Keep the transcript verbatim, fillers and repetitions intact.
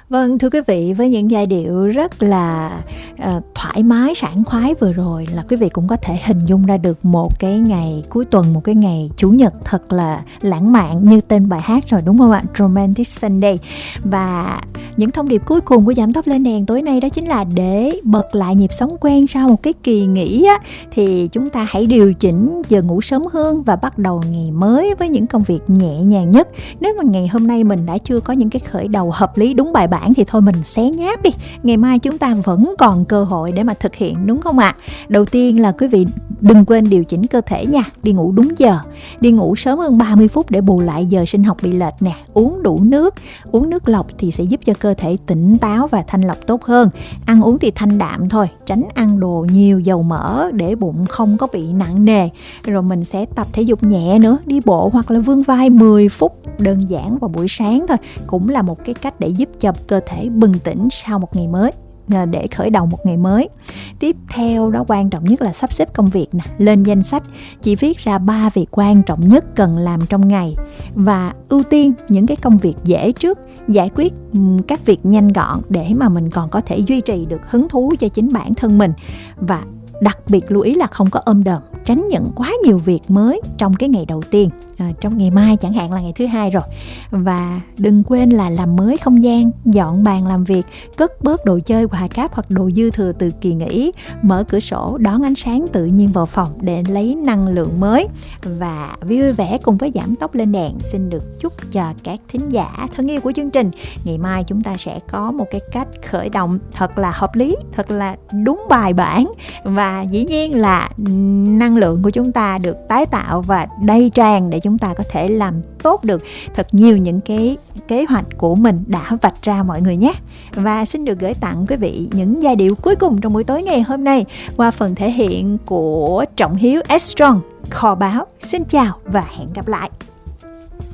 Vâng, thưa quý vị, với những giai điệu rất là uh, thoải mái, sảng khoái vừa rồi là quý vị cũng có thể hình dung ra được một cái ngày cuối tuần, một cái ngày Chủ nhật thật là lãng mạn như tên bài hát rồi, đúng không ạ? Romantic Sunday. Và những thông điệp cuối cùng của Giảm Tốc Lên Đèn tối nay đó chính là để bật lại nhịp sống quen sau một cái kỳ nghỉ á, thì chúng ta hãy điều chỉnh giờ ngủ sớm hơn và bắt đầu ngày mới với những công việc nhẹ nhàng nhất. Nếu mà ngày hôm nay mình đã chưa có những cái khởi đầu hợp lý đúng bài bản thì thôi mình xé nháp đi, ngày mai chúng ta vẫn còn cơ hội để mà thực hiện, đúng không ạ? Đầu tiên là quý vị đừng quên điều chỉnh cơ thể nha, đi ngủ đúng giờ, đi ngủ sớm hơn ba mươi phút để bù lại giờ sinh học bị lệch nè, uống đủ nước, uống nước lọc thì sẽ giúp cho cơ thể tỉnh táo và thanh lọc tốt hơn. Ăn uống thì thanh đạm thôi, tránh ăn đồ nhiều dầu mỡ để bụng không có bị nặng nề. Rồi mình sẽ tập thể dục nhẹ nữa, đi bộ hoặc là vươn vai mười phút đơn giản vào buổi sáng thôi, cũng là một cái cách để giúp cho cơ thể bừng tỉnh sau một ngày mới, để khởi đầu một ngày mới. Tiếp theo đó, quan trọng nhất là sắp xếp công việc nè, lên danh sách, chỉ viết ra ba việc quan trọng nhất cần làm trong ngày và ưu tiên những cái công việc dễ trước, giải quyết các việc nhanh gọn để mà mình còn có thể duy trì được hứng thú cho chính bản thân mình. Và đặc biệt lưu ý là không có ôm đồm, tránh nhận quá nhiều việc mới trong cái ngày đầu tiên, à, trong ngày mai chẳng hạn là ngày thứ hai rồi. Và đừng quên là làm mới không gian, dọn bàn làm việc, cất bớt đồ chơi quà cáp hoặc đồ dư thừa từ kỳ nghỉ, mở cửa sổ đón ánh sáng tự nhiên vào phòng để lấy năng lượng mới. Và vui vẻ cùng với Giảm Tốc Lên Đèn xin được chúc cho các thính giả thân yêu của chương trình, ngày mai chúng ta sẽ có một cái cách khởi động thật là hợp lý, thật là đúng bài bản, và dĩ nhiên là năng lượng của chúng ta được tái tạo và đầy tràn để chúng ta có thể làm tốt được thật nhiều những cái kế hoạch của mình đã vạch ra mọi người nhé. Và xin được gửi tặng quý vị những giai điệu cuối cùng trong buổi tối ngày hôm nay qua phần thể hiện của Trọng Hiếu S Strong, Kho Báu. Xin chào và hẹn gặp lại.